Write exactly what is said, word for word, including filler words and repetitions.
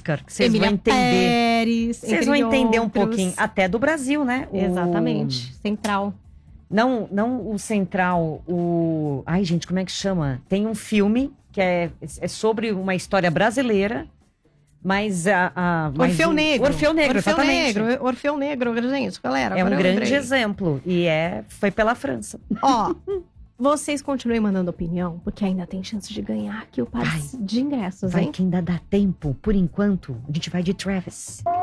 Oscar, que vocês Emília vão entender. Pérez, Vocês vão entre entender um outros. pouquinho, até do Brasil, né? O- Exatamente. Central. Não, não o Central, o... Ai, gente, como é que chama? Tem um filme que é, é sobre uma história brasileira, mas a... a mas Orfeu o- Negro. Orfeu Negro, Orfeu exatamente. Negro, Orfeu Negro, gente, galera. É um agora eu grande lembrei. exemplo. E é, foi pela França. Ó, vocês continuem mandando opinião, porque ainda tem chance de ganhar aqui o passe de ingressos, Vai hein? que ainda dá tempo. Por enquanto, a gente vai de Travis.